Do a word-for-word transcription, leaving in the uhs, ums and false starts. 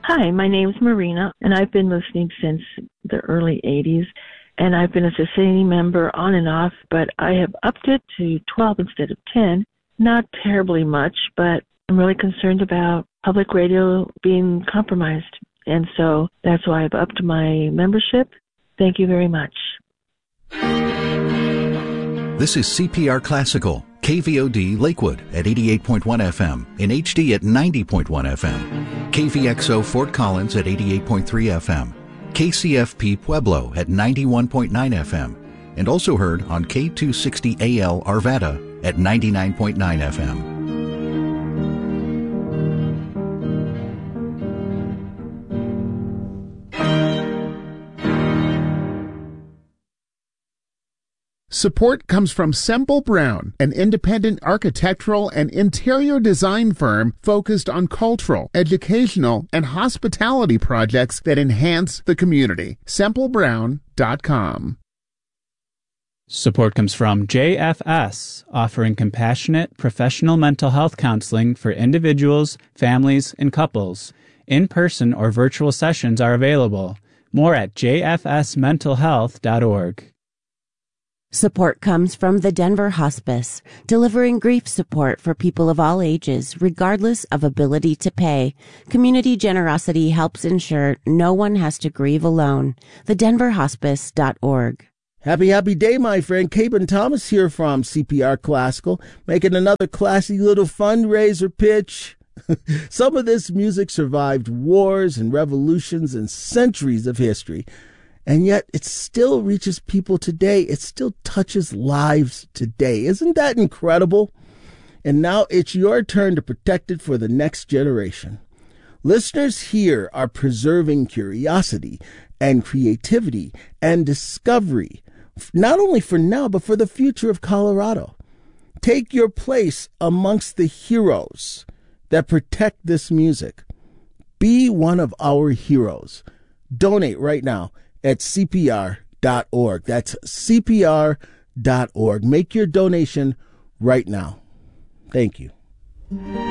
Hi, my name's Marina, and I've been listening since the early eighties, and I've been a sustaining member on and off, but I have upped it to twelve instead of ten. Not terribly much, but I'm really concerned about public radio being compromised, and so that's why I've upped my membership. Thank you very much. This is C P R Classical, K V O D Lakewood at eighty-eight point one F M, in H D at ninety point one F M, K V X O Fort Collins at eighty-eight point three F M, K C F P Pueblo at ninety-one point nine F M, and also heard on K two sixty A L Arvada at ninety-nine point nine F M. Support comes from Semple Brown, an independent architectural and interior design firm focused on cultural, educational, and hospitality projects that enhance the community. semple brown dot com. Support comes from J F S, offering compassionate, professional mental health counseling for individuals, families, and couples. In-person or virtual sessions are available. More at j f s mental health dot org. Support comes from the Denver Hospice, delivering grief support for people of all ages, regardless of ability to pay. Community generosity helps ensure no one has to grieve alone. the denver hospice dot org. Happy, happy day, my friend. Caben Thomas here from C P R Classical, making another classy little fundraiser pitch. Some of this music survived wars and revolutions and centuries of history. And yet it still reaches people today. It still touches lives today. Isn't that incredible? And now it's your turn to protect it for the next generation. Listeners here are preserving curiosity and creativity and discovery, not only for now, but for the future of Colorado. Take your place amongst the heroes that protect this music. Be one of our heroes. Donate right now at C P R dot org. That's C P R dot org. Make your donation right now. Thank you.